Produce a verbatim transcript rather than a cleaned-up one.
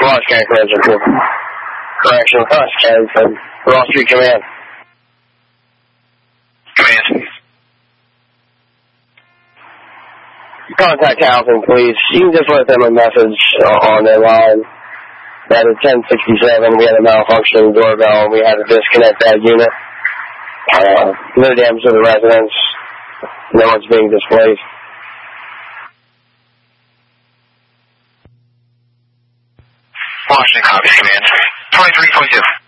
Ross County Correctional. Correctional, Ross County from Ross Street Command. Command. Contact housing, please. You can just let them a message on their line. That at ten sixty-seven, we had a malfunctioning doorbell, and we had to disconnect that unit. Uh, no damage to the residents. No one's being displaced. Washington, copy, Command. twenty-three twenty-two.